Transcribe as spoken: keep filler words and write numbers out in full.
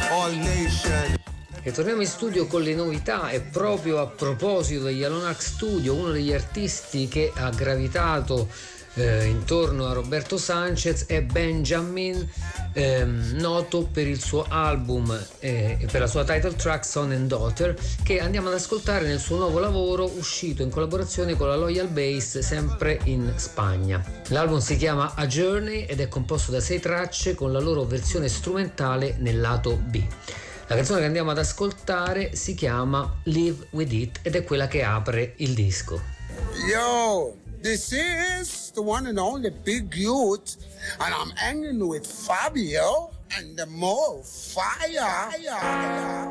all nation. E torniamo in studio con le novità, e proprio a proposito degli Alone Studio, uno degli artisti che ha gravitato eh, intorno a Roberto Sanchez è Benjamin, ehm, noto per il suo album e eh, per la sua title track Son and Daughter, che andiamo ad ascoltare nel suo nuovo lavoro uscito in collaborazione con la Loyal Bass, sempre in Spagna. L'album si chiama A Journey ed è composto da sei tracce con la loro versione strumentale nel lato B. La canzone che andiamo ad ascoltare si chiama Live With It ed è quella che apre il disco. Yo, this is the one and only Big Youth, and I'm hanging with Fabio and the Mo Fire.